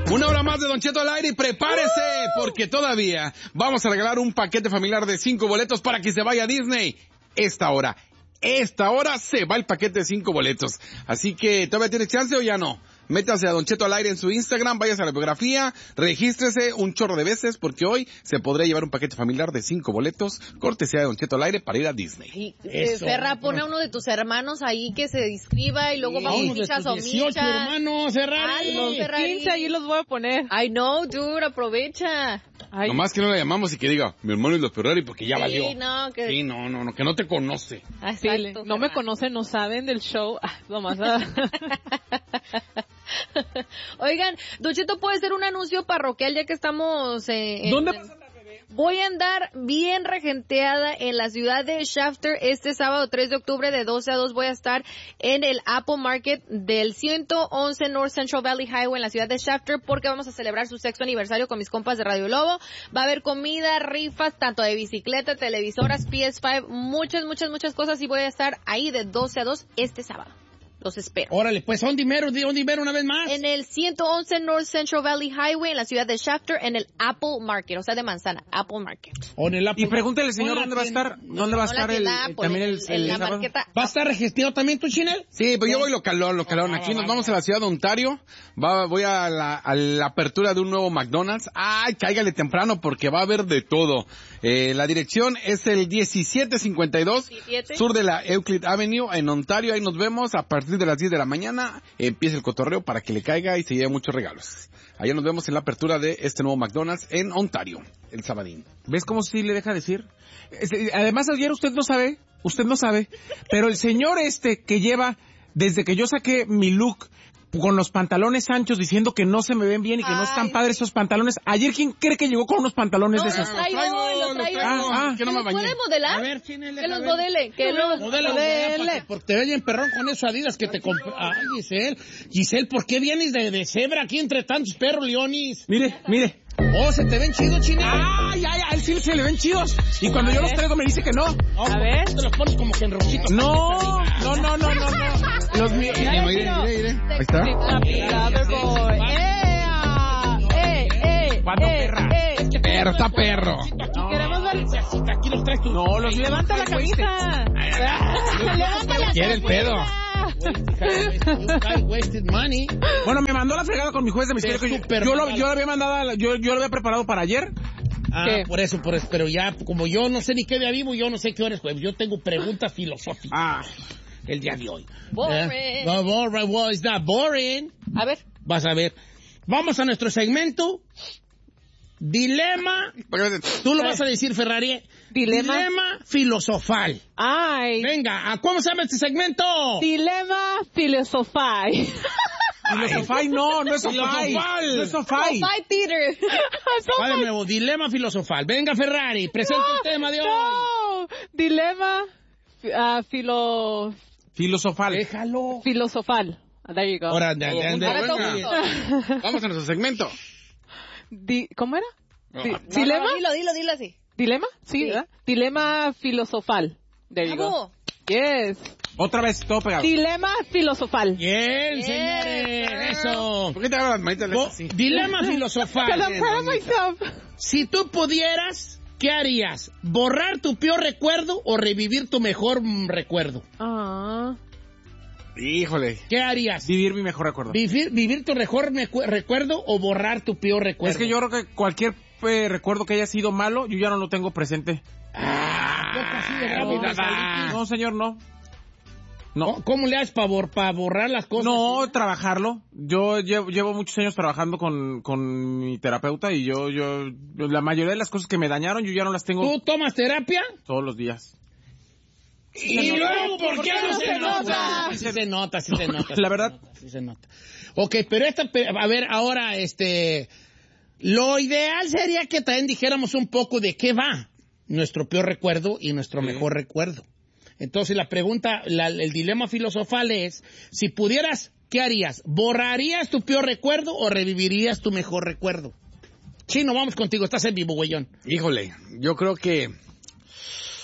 Una hora más de Don Cheto al aire y prepárese porque todavía vamos a regalar un paquete familiar de 5 boletos para que se vaya a Disney. Esta hora se va el paquete de 5 boletos. Así que, ¿todavía tiene chance o ya no? Métase a Don Cheto al aire en su Instagram, váyase a la biografía, regístrese un chorro de veces porque hoy se podrá llevar un paquete familiar de 5 boletos, cortesía de Don Cheto al aire para ir a Disney. Ferra, pone a uno de tus hermanos ahí que se inscriba y luego vamos michas o 18 michas. hermanos, Ferrari. Ay, no, Ferrari. 15 ahí los voy a poner. I know, dude, aprovecha. Ay. Nomás que no la llamamos y que diga, mi hermano es los Ferrari porque ya Sí, valió. no, que... Sí, no, que no te conoce. Ah, Sí, exacto, no me Ferra. conocen, no saben del show. Nomás. Oigan, Don Cheto, ¿puede ser un anuncio parroquial ya que estamos ¿Dónde vas a andar, bebé? Voy a andar bien regenteada en la ciudad de Shafter este sábado 3 de octubre de 12 a 2. Voy a estar en el Apple Market del 111 North Central Valley Highway en la ciudad de Shafter porque vamos a celebrar su 6º aniversario con mis compas de Radio Lobo. Va a haber comida, rifas, tanto de bicicleta, televisoras, PS5, muchas cosas y voy a estar ahí de 12 a 2 este sábado. Los espero. Órale, pues, ¿dónde mero una vez más? En el 111 North Central Valley Highway en la ciudad de Shafter en el Apple Market, o sea, de manzana, Apple Market. O en el Apple. Y pregúntele al señor Hola, dónde va a estar, No, la tienda, pues, también en la sábado. marqueta. ¿Va a estar registrado también tú, Chinel? Sí, pues yo voy localón. Aquí nos vamos a la ciudad de Ontario. Voy a la apertura de un nuevo McDonald's. Ay, cáigale temprano porque va a haber de todo. La dirección es el 1752 17. sur de la Euclid Avenue en Ontario. Ahí nos vemos a partir de las 10 de la mañana. Empieza el cotorreo para que le caiga y se lleve muchos regalos. Allá nos vemos en la apertura de este nuevo McDonald's en Ontario, el sabadín. ¿Ves cómo sí le deja decir? Además, ayer usted no sabe, pero el señor que lleva, desde que yo saqué mi look con los pantalones anchos diciendo que no se me ven bien y que no están padres esos pantalones, ayer, ¿quién cree que llegó con unos pantalones de esos? Los traigo. Que no me bañé. ¿Puede modelar? A ver, Chinel. Que los modele, que los modele. Porque te oyen perrón con esos Adidas que te compré. Ay, Giselle, ¿por qué vienes de cebra aquí entre tantos perros leonis? Mire. Oh, ¿se te ven chidos, Chinel? ¡Ay, a él sí se le ven chidos! Y cuando yo los traigo me dice que no. A ver. Te los pones como que en rojitos. No. Los míos. Mire. Ahí está. ¿Cuándo, perra? Perro, está perro. Queremos ver. Aquí los traes tú. No, los Levanta la cobija. Levanta la Quiere el pedo. Wasted money. Bueno, me mandó la fregada con mi juez de misterio. Qué súper Yo lo mal. había mandado, yo lo había preparado para ayer. ¿Qué? Por eso, pero ya, como yo no sé ni qué día vivo, yo no sé qué hora es jueves. Yo tengo preguntas filosóficas el día de hoy. Boring. No, boring. Well, it's not boring. A ver. Vas a ver. Vamos a nuestro segmento. Dilema. Tú lo vas a decir, Ferrari. Dilema. Dilema filosofal. Ay. Venga, ¿cómo se llama este segmento? Dilema filosofal. Filosofai no es sofai. Filosofal. No es sofai. Bye, Peter. Va de nuevo, dilema filosofal. Venga, Ferrari, presenta el tema de hoy. No. Dilema Filosofal. Déjalo. filosofal. There you go. Ahora, Vamos a nuestro segmento. ¿Cómo era? No, ¿Dilema? Dilo así. ¿Dilema? Sí, ¿verdad? Dilema filosofal. There you go. Bravo. Yes. Otra vez, todo pegado. Dilema filosofal. Bien, señores. Eso. ¿Por qué te agarras las manitas así? Dilema filosofal. Because I'm proud of myself. Si tú pudieras, ¿qué harías? ¿Borrar tu peor recuerdo o revivir tu mejor recuerdo? Híjole. ¿Qué harías? Vivir mi mejor recuerdo. ¿Vivir tu mejor recuerdo o borrar tu peor recuerdo? Es que yo creo que cualquier recuerdo que haya sido malo, yo ya no lo tengo presente. No, señor, no. No. ¿Cómo le haces para borrar las cosas? No, trabajarlo. Yo llevo muchos años trabajando con mi terapeuta y yo la mayoría de las cosas que me dañaron, yo ya no las tengo ¿Tú tomas terapia? todos los días. ¿Y luego por qué no se nota? Sí se nota. La verdad. Sí se nota. Ok, pero a ver, ahora, lo ideal sería que también dijéramos un poco de qué va nuestro peor recuerdo y nuestro mejor recuerdo. Entonces la pregunta, el dilema filosofal es, si pudieras, ¿qué harías? ¿Borrarías tu peor recuerdo o revivirías tu mejor recuerdo? Chino, vamos contigo, estás en vivo, güeyón. Híjole, yo creo que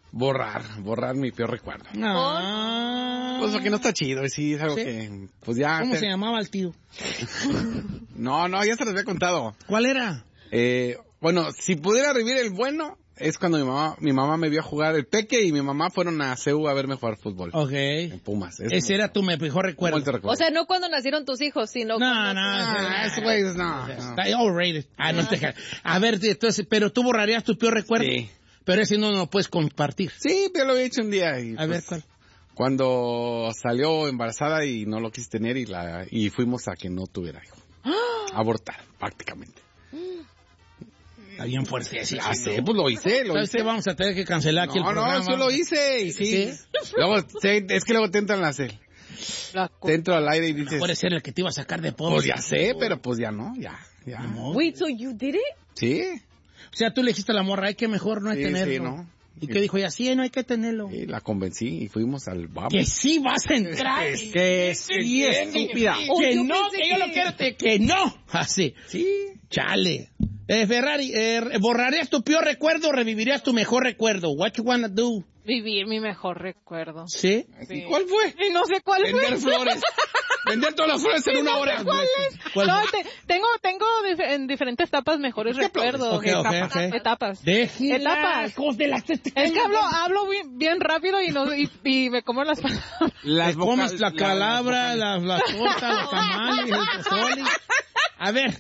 Borrar mi peor recuerdo. No. Pues porque no está chido, sí, es algo ¿Sí? que, pues ya... ¿Cómo se llamaba el tío? No, ya se los había contado. ¿Cuál era? Bueno, si pudiera revivir el bueno, es cuando mi mamá me vio jugar el Peque y mi mamá fueron a CEU a verme jugar fútbol. Ok. En Pumas. Ese era tu mejor recuerdo. ¿Cómo te recuerdo? O sea, no cuando nacieron tus hijos, sino No, ese güey, no. Está overrated. No te deja. A ver, entonces, pero tú borrarías tu peor recuerdo. Sí. Pero ese no lo puedes compartir. Sí, pero lo había hecho un día. Y, A ver, ¿cuál? Cuando salió embarazada y no lo quise tener y fuimos a que no tuviera hijo. Abortar, prácticamente. Está bien fuerte. Sí, Ya sé, pues lo hice. ¿Sabes qué? Vamos a tener que cancelar aquí el programa. No, eso lo hice y sí. Luego, es que luego te entran te entro al aire y dices... Puede ser el que te iba a sacar de pobre. Pues ya sé, pero pues ya no, ya. Wait, so you did it? Sí. O sea, tú le dijiste a la morra, hay que mejor no hay Sí, tenerlo. sí, ¿no? ¿Y qué dijo ella? Sí, no hay que tenerlo. Y la convencí y fuimos al bar. Que sí vas a entrar. Que sí, estúpida. Que no, que yo lo quiero, que no. Así. Sí. Chale. Ferrari, ¿borrarías tu peor recuerdo o revivirías tu mejor recuerdo? What you wanna do? Vivir mi mejor recuerdo. ¿Sí? Sí. ¿Cuál fue? Y no sé cuál Vender fue. flores. Vender todas las flores en una hora. ¿Cuál No, fue? tengo en diferentes etapas mejores recuerdos. Ok, Etapas. Déjela, Etapas. hijos de las Es que hablo bien rápido y me como las palabras. Te comes la calabra, la torta, los tamales, el pozole. A ver.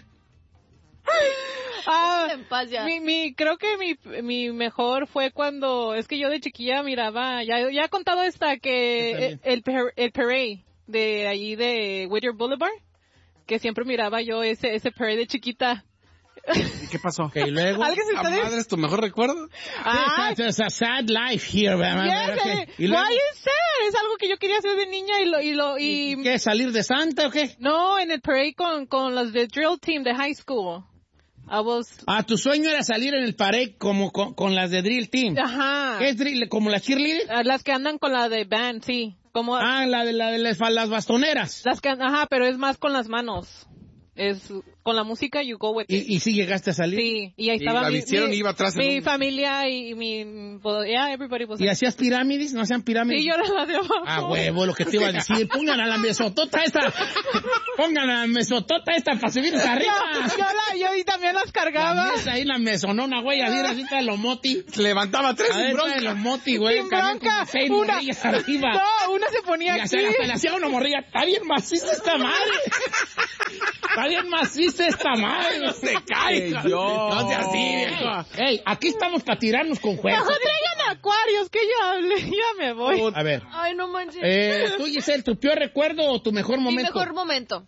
En paz ya. Creo que mi mejor fue cuando, es que yo de chiquilla miraba, ya he contado que el parade de allí de Whittier Boulevard, que siempre miraba yo ese parade de chiquita. ¿Y qué pasó? Ok, luego. ¿Alguien de ¿La ustedes? madre es tu mejor recuerdo? It's a sad life here, ¿verdad? Yes, Okay. ¿Y luego? why is sad? Es algo que yo quería hacer de niña y ¿Qué? ¿Salir de Santa o qué? no, en el parade con los de drill team de high school. Tu sueño era salir en el parade como con las de Drill Team. Ajá. ¿Qué es drill? ¿Como las cheerleaders? Las que andan con la de band, sí. Como La de las bastoneras. las que, pero es más con las manos. Es con la música you go with it. ¿Y sí llegaste a salir? Sí, y ahí Y estaba la vistieron y iba atrás en mi un- familia y everybody was ¿Y hacías pirámides? ¿No hacían pirámides? Sí, yo era la de abajo. Huevo, lo que te iba a decir. Pongan a la mesotota esta. Pongan a la mesotota esta para subirse arriba. Yo y también las cargaba. La mesa ahí, la mesonona, güey, así así de los moti. Levantaba tres A ver, sin trae bronca. los moti, güey. Sin También bronca. como 6 morrillas arriba. No, una se ponía Y aquí. hasta le hacía una morrilla. Está bien maciza esta madre. Está bien maciza esta madre. No se cae. No seas así, viejo. Ey, aquí estamos para tirarnos con juegos. Mejor traigan acuarios, que ya hablé, ya me voy. A ver. Ay, no manches. Tú, Giselle, ¿tu peor recuerdo o tu mejor Mi momento? mejor momento.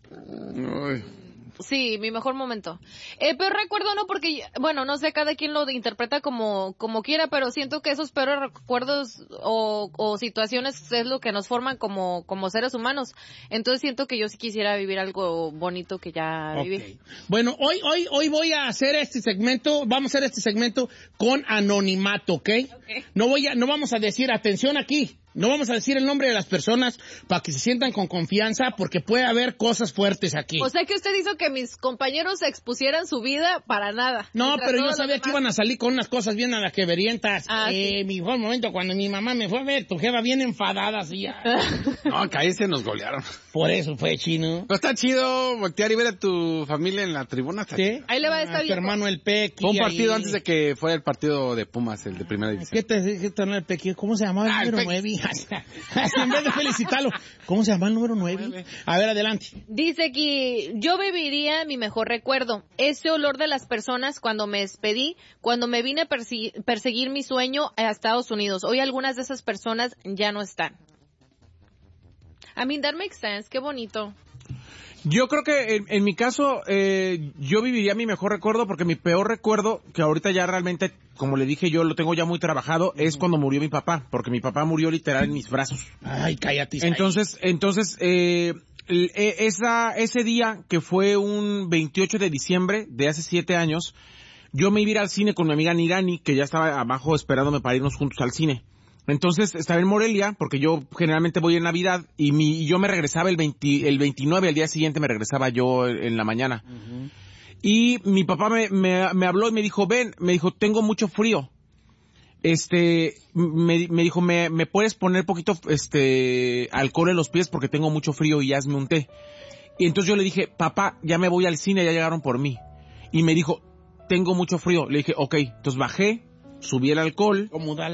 Uy. Sí, mi mejor momento. Pero recuerdo no porque, bueno, no sé, cada quien lo interpreta como quiera, pero siento que esos peores recuerdos o situaciones es lo que nos forman como seres humanos. Entonces siento que yo sí quisiera vivir algo bonito que ya viví. Bueno, hoy voy a hacer este segmento, vamos a hacer este segmento con anonimato, ¿ok? No vamos a decir, atención aquí, no vamos a decir el nombre de las personas para que se sientan con confianza porque puede haber cosas fuertes aquí. O sea que usted hizo que mis compañeros expusieran su vida para nada. No, Mientras pero yo todos sabía los que demás- iban a salir con unas cosas bien a las que verientas. Sí. Mi mejor momento, cuando mi mamá me fue a ver, tu jefa bien enfadada, así. No, cállese, nos golearon. Por eso fue chino. Pero está chido voltear y ver a tu familia en la tribuna. Está chido. ¿Sí? Ahí le va a estar Tu bien. hermano el Pequi. Fue un partido ahí. antes de que fuera el partido de Pumas, el de primera división. ¿Qué te dije, el Pequi? ¿Cómo se llamaba Ah, el el número 9? En vez de felicitarlo, ¿cómo se llama el número 9? A ver, adelante. Dice que yo viviría mi mejor recuerdo, ese olor de las personas cuando me despedí, cuando me vine a perseguir mi sueño a Estados Unidos. Hoy algunas de esas personas ya no están. I mean, that makes sense, qué bonito. Yo creo que en mi caso, yo viviría mi mejor recuerdo porque mi peor recuerdo, que ahorita ya realmente, como le dije, yo lo tengo ya muy trabajado, es cuando murió mi papá, porque mi papá murió literal en mis brazos. Ay, cállate. Isaí. Entonces, ese día, que fue un 28 de diciembre de hace 7 años, yo me iba a ir al cine con mi amiga Nirani, que ya estaba abajo esperándome para irnos juntos al cine. Entonces, estaba en Morelia, porque yo generalmente voy en Navidad, y yo me regresaba el 29, al día siguiente me regresaba yo en la mañana. Uh-huh. Y mi papá me habló y me dijo, ven, me dijo, tengo mucho frío. me dijo, ¿me puedes poner poquito, alcohol en los pies porque tengo mucho frío y ya me unté? Y entonces yo le dije, papá, ya me voy al cine, ya llegaron por mí. Y me dijo, tengo mucho frío. Le dije, ok. Entonces bajé, subí el alcohol,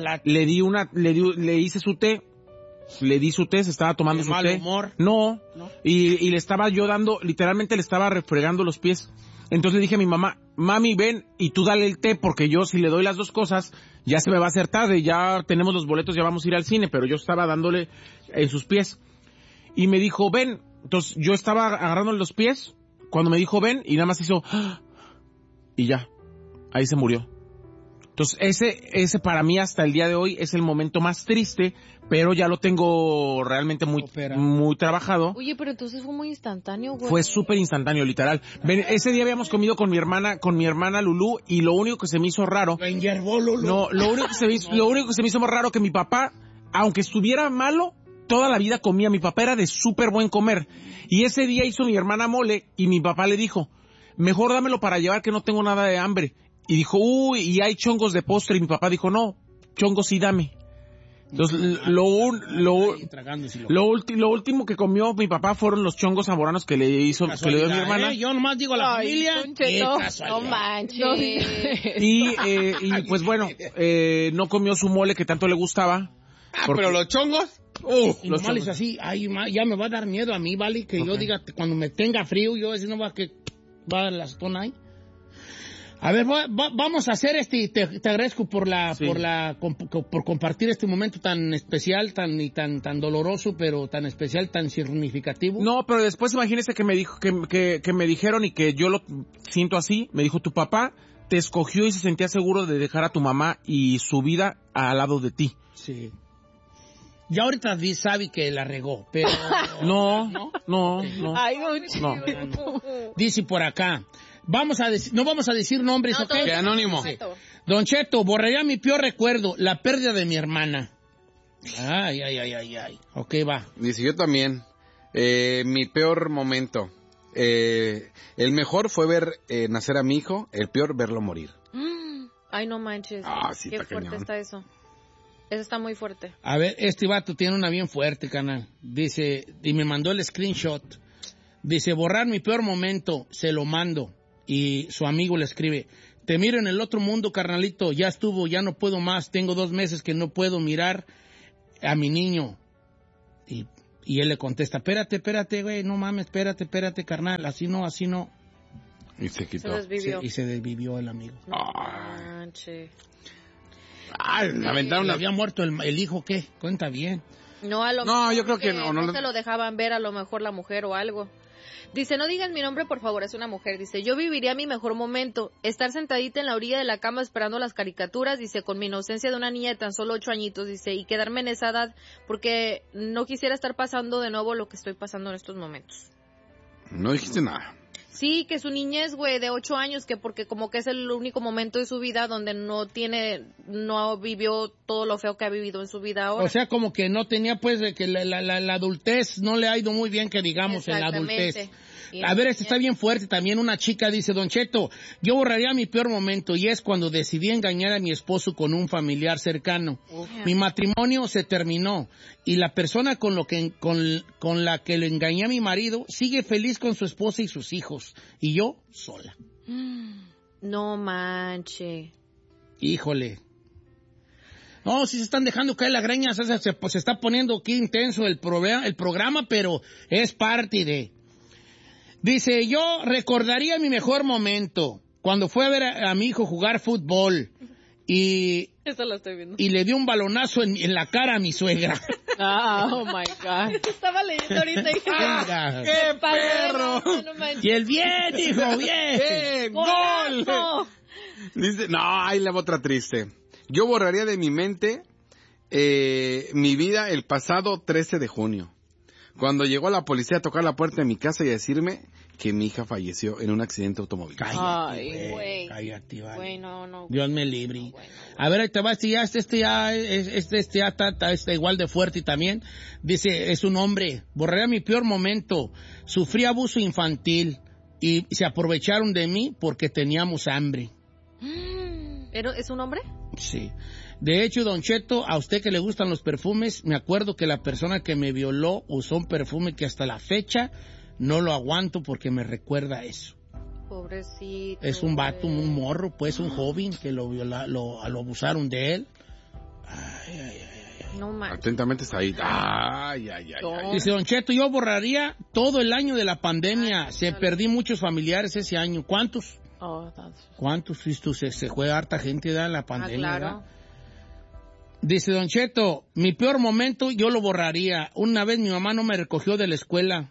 le hice su té, se estaba tomando su mal té. Humor. No. Y le estaba yo dando, literalmente le estaba refregando los pies. Entonces le dije a mi mamá, mami, ven y tú dale el té, porque yo si le doy las dos cosas, ya se me va a hacer tarde, ya tenemos los boletos, ya vamos a ir al cine, pero yo estaba dándole en sus pies. Y me dijo, ven. Entonces yo estaba agarrándole los pies, cuando me dijo ven, y nada más hizo, y ya, ahí se murió. Entonces ese para mí hasta el día de hoy es el momento más triste, pero ya lo tengo realmente muy trabajado. Oye, pero entonces fue muy instantáneo, güey. Fue súper instantáneo, literal. Ese día habíamos comido con mi hermana Lulú, y lo único que se me hizo raro. No, lo único que se me hizo más raro que mi papá, aunque estuviera malo, toda la vida comía. Mi papá era de súper buen comer. Y ese día hizo mi hermana mole, y mi papá le dijo, mejor dámelo para llevar que no tengo nada de hambre. Y dijo, uy, y hay chongos de postre. Y mi papá dijo, no, chongos sí dame. Entonces, lo último que comió mi papá fueron los chongos zamboranos que le dio mi hermana. Yo nomás digo a la familia. No manches. Y pues bueno, no comió su mole que tanto le gustaba. Pero los chongos. Y nomás es así, ay, ya me va a dar miedo a mí, ¿vale? Que yo diga, cuando me tenga frío, yo decir, no va a la zona ahí. A ver, vamos a hacer te agradezco por compartir este momento tan especial, tan doloroso, pero tan especial, tan significativo. No, pero después imagínese que me dijo, que me dijeron, y que yo lo siento así, me dijo, tu papá te escogió y se sentía seguro de dejar a tu mamá y su vida al lado de ti. Sí. Ya ahorita sabe que la regó, pero... No. Ay, no. Dice por acá, no vamos a decir nombres, ¿ok? Que anónimo. Sí. Don Cheto, borraría mi peor recuerdo, la pérdida de mi hermana. Ay. Ok, va. Dice, yo también. Mi peor momento. El mejor fue ver nacer a mi hijo, el peor verlo morir. Ay, no manches. Sí, qué está fuerte cañón. está eso. Eso está muy fuerte. A ver, este vato tiene una bien fuerte, canal. Dice, y me mandó el screenshot. Dice, borrar mi peor momento, se lo mando. Y su amigo le escribe, te miro en el otro mundo, carnalito, ya estuvo, ya no puedo más. Tengo 2 meses que no puedo mirar a mi niño. Y él le contesta, espérate, güey, no mames, espérate, carnal, así no. Y se quitó. Se desvivió. Y se desvivió el amigo. No manches. Le aventaron ¿Le había muerto el hijo qué? Cuenta bien. No, yo creo que no se lo dejaban ver, a lo mejor la mujer o algo. Dice, no digan mi nombre, por favor, es una mujer. Dice, yo viviría mi mejor momento, estar sentadita en la orilla de la cama esperando las caricaturas, dice, con mi inocencia de una niña de tan solo 8 añitos, dice, y quedarme en esa edad, porque no quisiera estar pasando de nuevo lo que estoy pasando en estos momentos. No dijiste nada. Sí, que su niñez, güey, de 8 años, que porque como que es el único momento de su vida donde no vivió todo lo feo que ha vivido en su vida ahora. O sea, como que no tenía, pues, de que la adultez no le ha ido muy bien, que digamos, en la adultez. A ver, está bien fuerte. También una chica dice, Don Cheto, yo borraría mi peor momento, y es cuando decidí engañar a mi esposo con un familiar cercano. Mi matrimonio se terminó, y la persona con la que le engañé a mi marido sigue feliz con su esposa y sus hijos, y yo sola. No manche. Híjole. No, sí se están dejando caer las greñas, se está poniendo aquí intenso el programa, pero es parte de... Dice, yo recordaría mi mejor momento, cuando fue a ver a mi hijo jugar fútbol, y... Eso lo estoy viendo. Y le dio un balonazo en la cara a mi suegra. Oh my God. Estaba leyendo ahorita y dije, ¡qué perro! Y el bien, hijo, bien. ¡Gol! Dice, no, ahí la otra triste. Yo borraría de mi mente mi vida el pasado 13 de junio. Cuando llegó la policía a tocar la puerta de mi casa y a decirme que mi hija falleció en un accidente automovilístico. Cállate, güey. Cállate, vale. Güey, no. Dios me libre. No, bueno. A ver, ahí te va, este ya está igual de fuerte también. Dice, es un hombre, borré mi peor momento, sufrí abuso infantil y se aprovecharon de mí porque teníamos hambre. ¿Es un hombre? Sí. De hecho, Don Cheto, a usted que le gustan los perfumes, me acuerdo que la persona que me violó usó un perfume que hasta la fecha no lo aguanto porque me recuerda a eso. Pobrecito. Es un vato, un morro, pues un joven que lo abusaron de él. No manches. Atentamente está ahí. Ay. Dice Don Cheto, yo borraría todo el año de la pandemia. Perdí muchos familiares ese año. ¿Cuántos? ¿Cuántos? Se juega harta gente en la pandemia, claro. ¿verdad? Dice Don Cheto, mi peor momento yo lo borraría. Una vez mi mamá no me recogió de la escuela.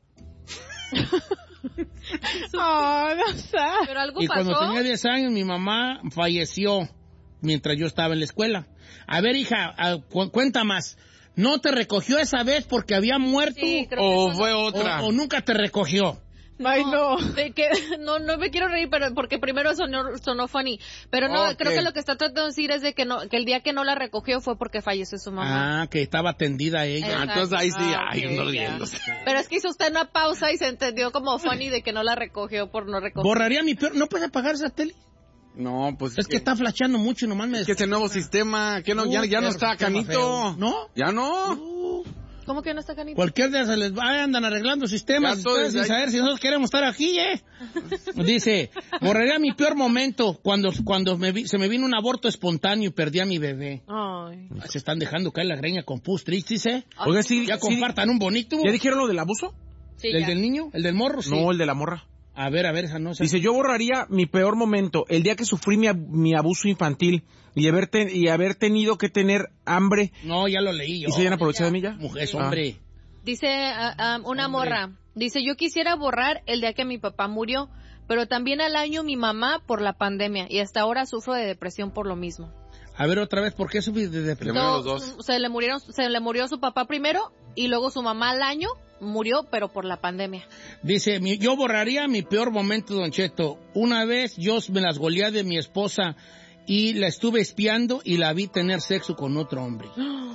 No sé. Pero algo Y pasó. cuando tenía 10 años mi mamá falleció mientras yo estaba en la escuela. A ver, hija, cuenta más. ¿No te recogió esa vez porque había muerto? Sí, creo ¿O que fue otra? ¿O nunca te recogió? Ay, no. No me quiero reír, pero porque primero sonó funny. Pero no, Ok. creo que lo que está tratando de decir es de que el día que no la recogió fue porque falleció su mamá. Ah, que estaba atendida ella. Exacto. Entonces ahí sí, Ah, ay, ok, uno ya. riéndose. Pero es que hizo usted una pausa y se entendió como funny de que no la recogió por no recoger. Borraría mi peor... ¿No puede apagar esa tele? No, pues Es que está flasheando mucho y nomás me... es que ese nuevo sistema, que no, ya no Pero está, sistema Canito. feo. ¿No? Ya no. ¿Cómo que no está Canito? Cualquier día se les va, andan arreglando sistemas Ya todo ustedes sin es ahí. saber si nosotros queremos estar aquí, Dice, borraría mi peor momento cuando se me vino un aborto espontáneo y perdí a mi bebé. Ay. Se están dejando caer la greña con pus tristes, Oiga, sí, Ya sí, compartan un bonito. ¿ya dijeron lo del abuso? Sí, ¿El ya. del niño? ¿El del morro? Sí. No, el de la morra. A ver, esa no. Dice, yo borraría mi peor momento, el día que sufrí mi abuso infantil y haber tenido que tener hambre. No, ya lo leí yo. ¿Y se hayan aprovechado de mí ya? Mujer, hombre. Dice una morra, dice, yo quisiera borrar el día que mi papá murió, pero también al año mi mamá por la pandemia y hasta ahora sufro de depresión por lo mismo. A ver, otra vez, ¿por qué sufrí de depresión? murieron los dos. Se le murió su papá primero y luego su mamá al año murió, pero por la pandemia. Dice, yo borraría mi peor momento, Don Cheto. Una vez yo me las goleé de mi esposa y la estuve espiando y la vi tener sexo con otro hombre.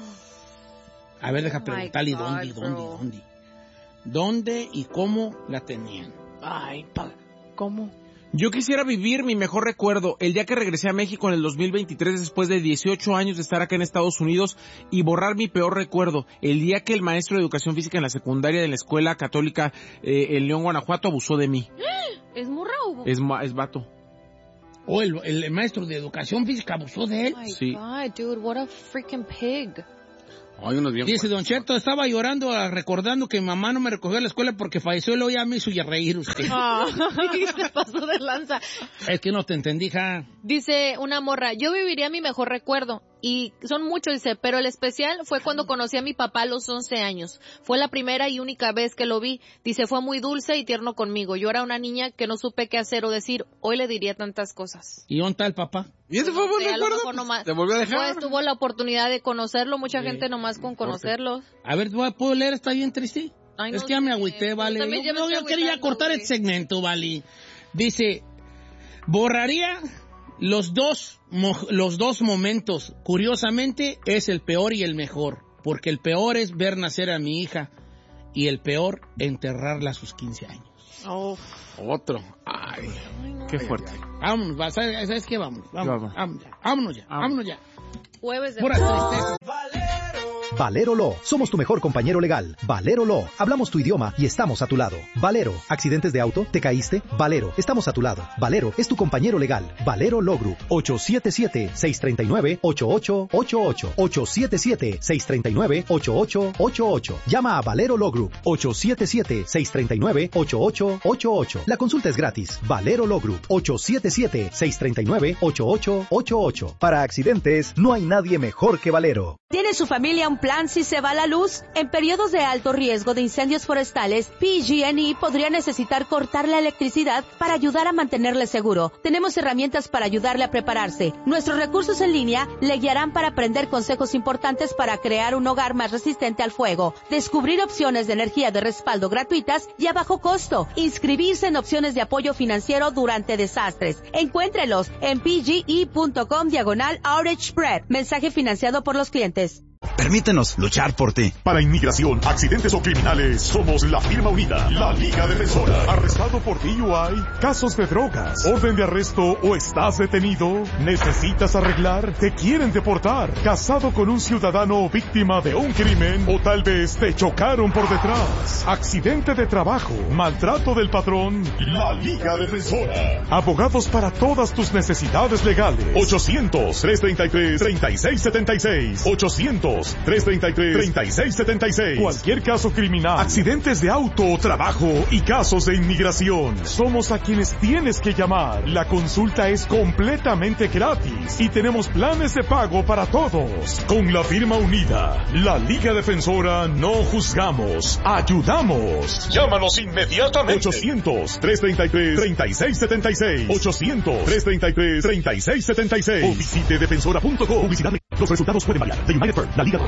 A ver, deja Oh preguntarle my God, dónde. ¿Dónde y cómo la tenían? Ay, ¿cómo? Yo quisiera vivir mi mejor recuerdo, el día que regresé a México en el 2023 después de 18 años de estar acá en Estados Unidos y borrar mi peor recuerdo, el día que el maestro de educación física en la secundaria de la escuela católica en León, Guanajuato abusó de mí. ¿Es morra o...? Es vato. ¿O el maestro de educación física abusó de él? Oh my Sí. God, dude, what a freaking pig. Ay, unos bien Dice fuertes. Don Cheto, estaba llorando recordando que mi mamá no me recogió a la escuela porque falleció y luego ya me hizo reír usted. Se pasó de lanza. Es que no te entendí, hija. Dice una morra, yo viviría mi mejor recuerdo. Y son muchos, dice, pero el especial fue cuando conocí a mi papá a los 11 años. Fue la primera y única vez que lo vi. Dice, fue muy dulce y tierno conmigo. Yo era una niña que no supe qué hacer o decir. Hoy le diría tantas cosas. ¿Y dónde está el papá? ¿Y ese fue buen Sí, a lo recuerdo? mejor nomás- ¿Te volvió a dejar? Pues tuvo la oportunidad de conocerlo. Mucha gente nomás con conocerlos. A ver, ¿puedo leer? ¿Está bien triste? Ay, Es no que ya me sé, agüité, yo vale. también ya me estoy Yo quería agüitando, cortar güey. este segmento, vale. Dice, borraría los dos momentos. Curiosamente, es el peor y el mejor. Porque el peor es ver nacer a mi hija y el peor, enterrarla a sus 15 años. Oh. Otro. Ay. Qué fuerte. Vámonos, ¿sabes qué? Vámonos ya. Jueves de... Pura tristeza. Valero Law. Somos tu mejor compañero legal. Valero Law. Hablamos tu idioma y estamos a tu lado. Valero. ¿Accidentes de auto? ¿Te caíste? Valero. Estamos a tu lado. Valero es tu compañero legal. Valero Law Group. 877-639-8888. 877-639-8888. Llama a Valero Law Group. 877-639-8888. La consulta es gratis. Valero Law Group. 877-639-8888. Para accidentes, no hay nadie mejor que Valero. ¿Tiene su familia un plan si se va la luz? En periodos de alto riesgo de incendios forestales, PG&E podría necesitar cortar la electricidad para ayudar a mantenerle seguro. Tenemos herramientas para ayudarle a prepararse. Nuestros recursos en línea le guiarán para aprender consejos importantes para crear un hogar más resistente al fuego, descubrir opciones de energía de respaldo gratuitas y a bajo costo, inscribirse en opciones de apoyo financiero durante desastres. Encuéntrelos en pge.com/outage prep. Mensaje financiado por los clientes. Permítenos luchar por ti. Para inmigración, accidentes o criminales, somos la firma unida, la Liga Defensora. ¿Arrestado por DUI? ¿Casos de drogas? ¿Orden de arresto o estás detenido? ¿Necesitas arreglar? ¿Te quieren deportar? ¿Casado con un ciudadano víctima de un crimen? ¿O tal vez te chocaron por detrás? ¿Accidente de trabajo? ¿Maltrato del patrón? La Liga Defensora. Abogados para todas tus necesidades legales. 800-333-3676. 800-333-3676. Cualquier caso criminal, accidentes de auto, trabajo y casos de inmigración. Somos a quienes tienes que llamar. La consulta es completamente gratis y tenemos planes de pago para todos. Con la firma unida, la Liga Defensora, no juzgamos, ayudamos. Llámanos inmediatamente. 800-333-3676. 800-333-3676. O visite defensora.com. Publicidad. Los resultados pueden variar. The United Firm, la Liga.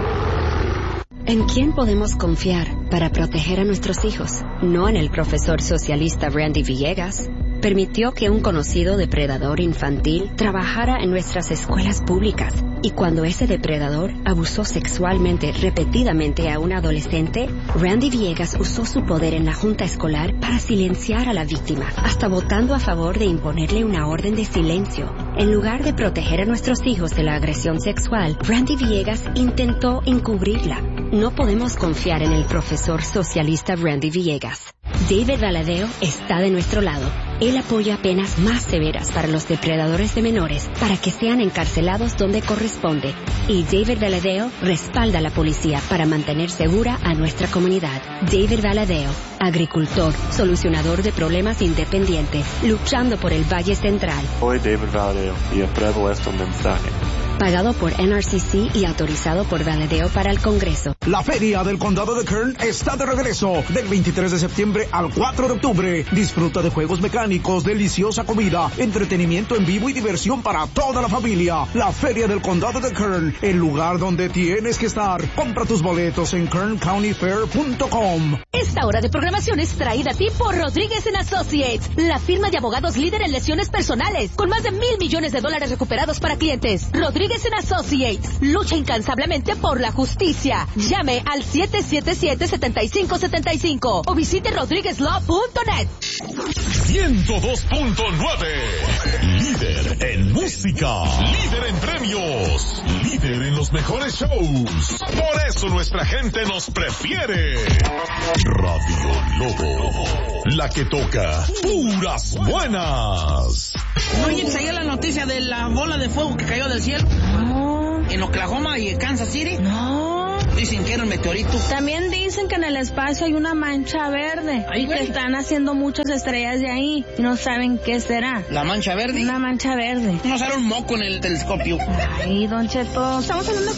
¿En quién podemos confiar para proteger a nuestros hijos? No en el profesor socialista Randy Villegas. Permitió que un conocido depredador infantil trabajara en nuestras escuelas públicas. Y cuando ese depredador abusó sexualmente repetidamente a un adolescente, Randy Villegas usó su poder en la junta escolar para silenciar a la víctima, hasta votando a favor de imponerle una orden de silencio. En lugar de proteger a nuestros hijos de la agresión sexual, Randy Villegas intentó encubrirla. No podemos confiar en el profesor socialista Randy Villegas. David Valadao está de nuestro lado. Él apoya penas más severas para los depredadores de menores para que sean encarcelados donde corresponde. Y David Valadao respalda a la policía para mantener segura a nuestra comunidad. David Valadao, agricultor, solucionador de problemas independiente, luchando por el Valle Central. Soy David Valadao y apruebo este mensaje. Pagado por NRCC y autorizado por Valadao para el Congreso. La Feria del Condado de Kern está de regreso del 23 de septiembre al 4 de octubre. Disfruta de juegos mecánicos, deliciosa comida, entretenimiento en vivo y diversión para toda la familia. La Feria del Condado de Kern, el lugar donde tienes que estar. Compra tus boletos en kerncountyfair.com. Esta hora de programación es traída a ti por Rodríguez & Associates, la firma de abogados líder en lesiones personales, con más de $1,000 millones recuperados para clientes. Rodríguez & Associates lucha incansablemente por la justicia. Llame al 777-7575 o visite rodriguezlaw.net. 102.9. Líder en música. Líder en premios. Líder en los mejores shows. Por eso nuestra gente nos prefiere. Radio Lobo. La que toca puras buenas. ¿No oyes ayer la noticia de la bola de fuego que cayó del cielo? No. ¿En Oklahoma y en Kansas City? No. Dicen que era un meteorito. También dicen que en el espacio hay una mancha verde. Ay, que están haciendo muchas estrellas de ahí y no saben qué será. ¿La mancha verde? Una mancha verde. No sale un moco en el telescopio. Ay, don Cheto, estamos hablando